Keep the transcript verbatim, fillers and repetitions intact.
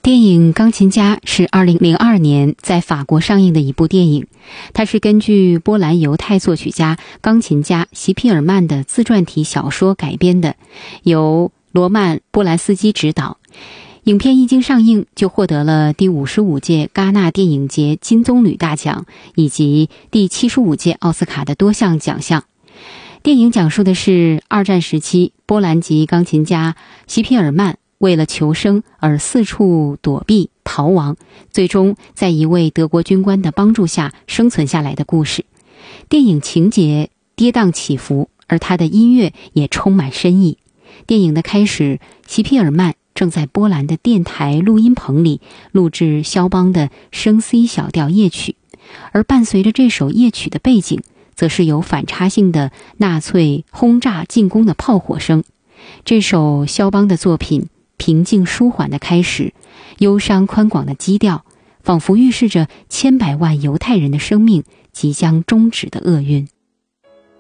电影《钢琴家》是二零零二年在法国上映的一部电影，它是根据波兰犹太作曲家、钢琴家席皮尔曼的自传体小说改编的，由罗曼·波兰斯基执导。影片一经上映就获得了第五十五届戛纳电影节金棕榈大奖以及第七十五届奥斯卡的多项奖项。电影讲述的是二战时期波兰籍钢琴家席皮尔曼为了求生而四处躲避逃亡，最终在一位德国军官的帮助下生存下来的故事。电影情节跌宕起伏，而他的音乐也充满深意。电影的开始，席皮尔曼正在波兰的电台录音棚里录制肖邦的升 C 小调夜曲，而伴随着这首夜曲的背景，则是有反差性的纳粹轰炸进攻的炮火声。这首肖邦的作品平静舒缓的开始，忧伤宽广的基调，仿佛预示着千百万犹太人的生命即将终止的厄运。